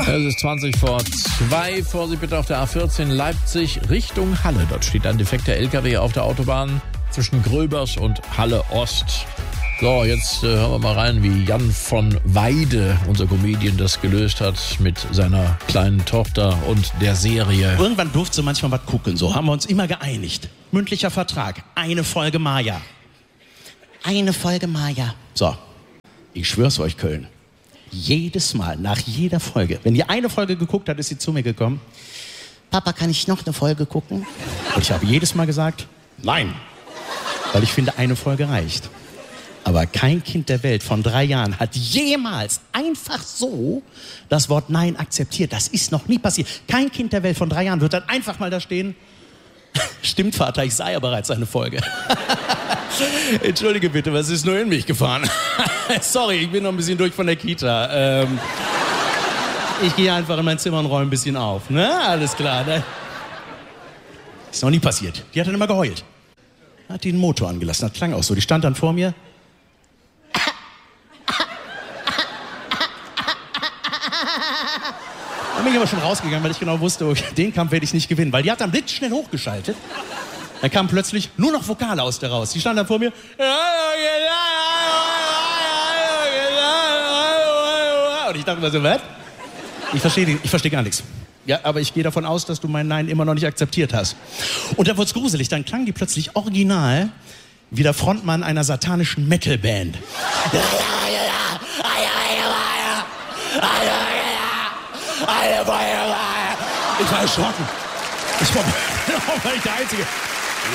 Es ist 20 vor 2. Vorsicht bitte auf der A14 Leipzig Richtung Halle. Dort steht ein defekter LKW auf der Autobahn zwischen Gröbers und Halle Ost. So, jetzt hören wir mal rein, wie Jan von Weide, unser Comedian, das gelöst hat mit seiner kleinen Tochter und der Serie. Irgendwann durfte sie manchmal was gucken, so haben wir uns immer geeinigt. Mündlicher Vertrag, eine Folge Maya. Eine Folge Maya. So, ich schwör's euch, Köln. Jedes Mal, nach jeder Folge, wenn die eine Folge geguckt hat, ist sie zu mir gekommen. Papa, kann ich noch eine Folge gucken? Und ich habe jedes Mal gesagt, nein. Weil ich finde, eine Folge reicht. Aber kein Kind der Welt von 3 Jahren hat jemals einfach so das Wort Nein akzeptiert. Das ist noch nie passiert. Kein Kind der Welt von 3 Jahren wird dann einfach mal da stehen. Stimmt, Vater, ich sah ja bereits eine Folge. Entschuldige bitte, was ist nur in mich gefahren? Sorry, ich bin noch ein bisschen durch von der Kita. Ich gehe einfach in mein Zimmer und räume ein bisschen auf. Ne? Alles klar. Ne? Ist noch nie passiert. Die hat dann immer geheult. Hat den Motor angelassen, das klang auch so. Die stand dann vor mir. Dann bin ich aber schon rausgegangen, weil ich genau wusste, okay, den Kampf werde ich nicht gewinnen. Weil die hat dann blitzschnell hochgeschaltet. Dann kam plötzlich nur noch Vokale aus der raus. Die stand dann vor mir. Und ich dachte mir so, was? Ich verstehe gar nichts. Ja, aber ich gehe davon aus, dass du mein Nein immer noch nicht akzeptiert hast. Und dann wurde es gruselig. Dann klang die plötzlich original wie der Frontmann einer satanischen Metalband. Ich war erschrocken. Ich war nicht der Einzige.